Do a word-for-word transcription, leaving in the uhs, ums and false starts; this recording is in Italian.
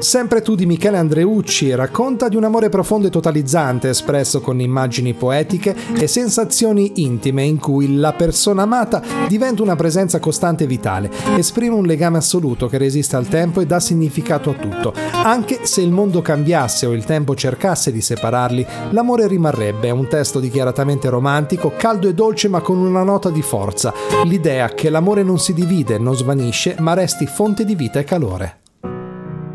Sempre tu di Michele Andreucci racconta di un amore profondo e totalizzante espresso con immagini poetiche e sensazioni intime in cui la persona amata diventa una presenza costante e vitale, esprime un legame assoluto che resiste al tempo e dà significato a tutto. Anche se il mondo cambiasse o il tempo cercasse di separarli, l'amore rimarrebbe. È un testo dichiaratamente romantico, caldo e dolce ma con una nota di forza, l'idea che l'amore non si divide, non svanisce, ma resti fonte di vita e calore.